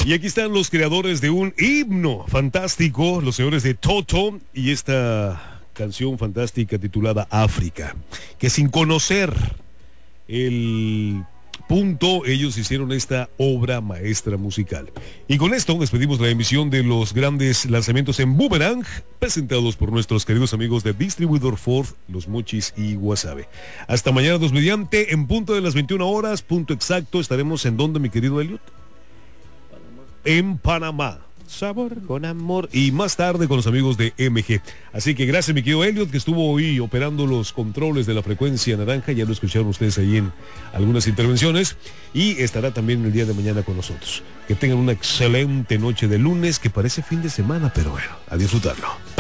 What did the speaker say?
Y aquí están los creadores de un himno fantástico, los señores de Toto, y esta canción fantástica titulada África, que sin conocer el punto, ellos hicieron esta obra maestra musical. Y con esto despedimos la emisión de los grandes lanzamientos en Boomerang, presentados por nuestros queridos amigos de Distribuidor Ford, Los Mochis y Guasave. Hasta mañana, Dios mediante, en punto de las 21 horas, punto exacto, estaremos en donde, mi querido Elliot? En Panamá. Sabor con amor. Y más tarde con los amigos de MG. Así que gracias, mi querido Elliot, que estuvo hoy operando los controles de la frecuencia naranja. Ya lo escucharon ustedes ahí en algunas intervenciones. Y estará también el día de mañana con nosotros. Que tengan una excelente noche de lunes, que parece fin de semana, pero bueno, a disfrutarlo.